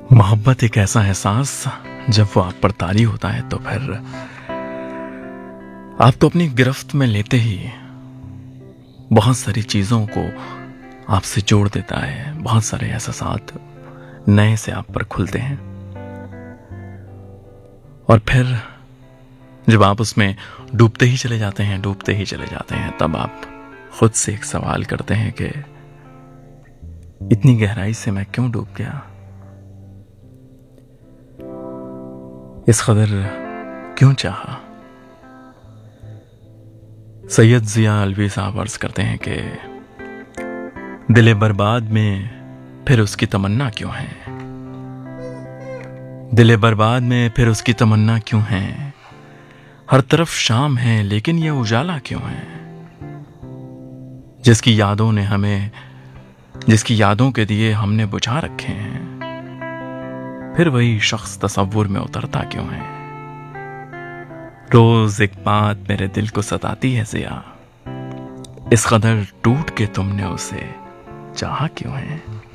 मोहब्बत एक ऐसा एहसास जब वो आप पर तारी होता है तो फिर आपको अपनी गिरफ्त में लेते ही बहुत सारी चीजों को आपसे जोड़ देता है। बहुत सारे एहसासात नए से आप पर खुलते हैं और फिर जब आप उसमें डूबते ही चले जाते हैं तब आप खुद से एक सवाल करते हैं कि इतनी गहराई से मैं क्यों डूब गया, इस कदर क्यों चाहा। सैयद जिया अलवी साहब अर्ज करते हैं कि दिले बर्बाद में फिर उसकी तमन्ना क्यों है, दिले बर्बाद में फिर उसकी तमन्ना क्यों है, हर तरफ शाम है लेकिन यह उजाला क्यों है। जिसकी यादों के दिए हमने बुझा रखे हैं, फिर वही शख्स तसव्वुर में उतरता क्यों है। रोज एक बात मेरे दिल को सताती है जिया, इस कदर टूट के तुमने उसे चाहा क्यों है।